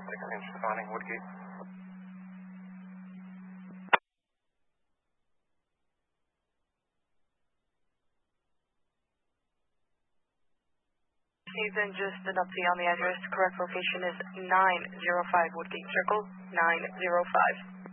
range responding, Woodgate. Even just an update on the address. Correct location is 905 Woodgate Circle, 905.